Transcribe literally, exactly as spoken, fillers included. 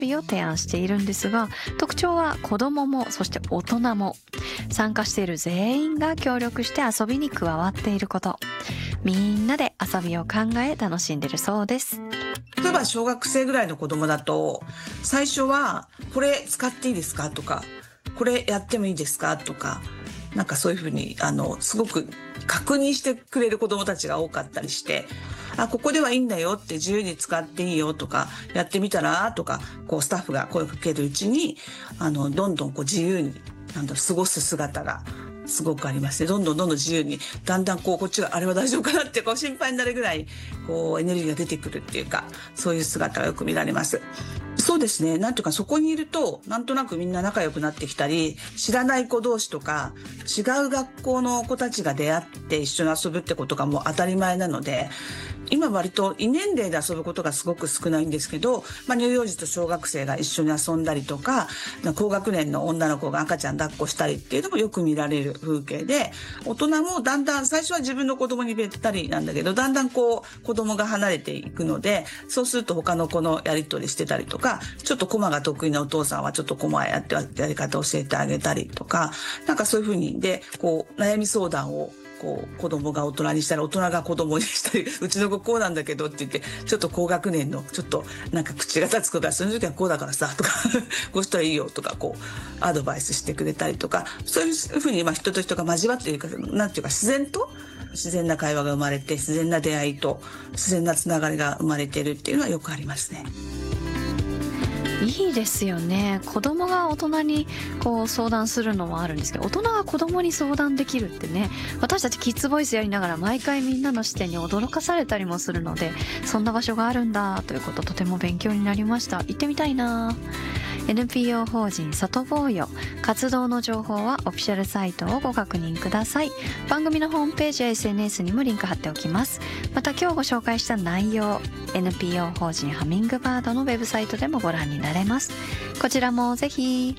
びを提案しているんですが、特徴は子供もそして大人も参加している全員が協力して遊びに加わっていること。みんなで遊びを考え楽しんでるそうです。 例えば小学生ぐらいの子供だと、最初はこれ使っていいですかとか、これやってもいいですかとか、なんかそういうふうにあのすごく確認してくれる子供たちが多かったりして、あ、ここではいいんだよって自由に使っていいよとか、やってみたらとか、こうスタッフが声をかけるうちに、あのどんどんこう自由になんだろう過ごす姿がすごくありまして、どんどんどんどん自由に、だんだんこうこっちがあれは大丈夫かなってこう心配になるぐらいこうエネルギーが出てくるっていうか、そういう姿がよく見られます。そうですね。なんていうか、そこにいるとなんとなくみんな仲良くなってきたり、知らない子同士とか違う学校の子たちが出会って一緒に遊ぶってことがもう当たり前なので、今割と異年齢で遊ぶことがすごく少ないんですけど、まあ、乳幼児と小学生が一緒に遊んだりとか、高学年の女の子が赤ちゃん抱っこしたりっていうのもよく見られる風景で、大人もだんだん最初は自分の子供にべったりなんだけど、だんだんこう子供が離れていくので、そうすると他の子のやり取りしてたりとか、ちょっとコマが得意なお父さんはちょっとコマやってやり方を教えてあげたりとか、なんかそういうふうにでこう悩み相談をこう子供が大人にしたり、大人が子供にしたり、うちの子こうなんだけどって言って、ちょっと高学年のちょっとなんか口が立つ子が、その時はこうだからさとかこうしたらいいよとか、こうアドバイスしてくれたりとか、そういうふうにまあ人と人が交わっているか、なんていうか自然と自然な会話が生まれて、自然な出会いと自然なつながりが生まれているっていうのはよくありますね。 いいですよね。子供が大人にこう相談するのもあるんですけど、大人が子供に相談できるってね、私たちキッズボイスやりながら毎回みんなの視点に驚かされたりもするので、そんな場所があるんだということ、とても勉強になりました。行ってみたいな。 エヌピーオー 法人里坊よ活動の情報はオフィシャルサイトをご確認ください。番組のホームページや エスエヌエス にもリンク貼っておきます。また今日ご紹介した内容、 エヌピーオー 法人ハミングバードのウェブサイトでもご覧になれます。こちらもぜひ。